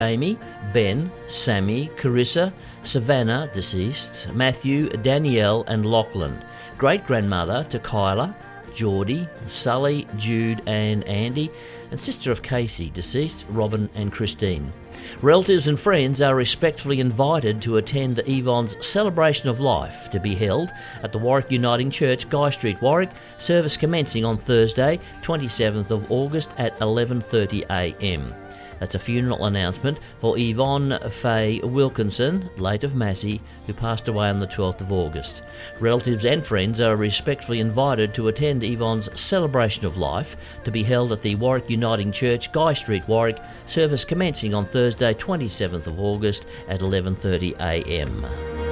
Amy, Ben, Sammy, Carissa, Savannah, deceased, Matthew, Danielle and Lachlan. Great-grandmother to Kyla, Geordie, Sully, Jude and Andy, and sister of Casey, deceased, Robin and Christine. Relatives and friends are respectfully invited to attend the Yvonne's Celebration of Life, to be held at the Warwick Uniting Church, Guy Street, Warwick, service commencing on Thursday, 27th of August at 11:30am. That's a funeral announcement for Yvonne Faye Wilkinson, late of Massey, who passed away on the 12th of August. Relatives and friends are respectfully invited to attend Yvonne's Celebration of Life, to be held at the Warwick Uniting Church, Guy Street, Warwick, service commencing on Thursday, 27th of August at 11:30am.